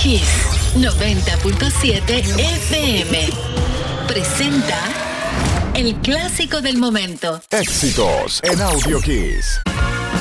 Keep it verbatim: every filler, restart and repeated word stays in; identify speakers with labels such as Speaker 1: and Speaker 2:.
Speaker 1: Kiss noventa punto siete F M presenta el clásico del momento.
Speaker 2: Éxitos en Audio Kiss.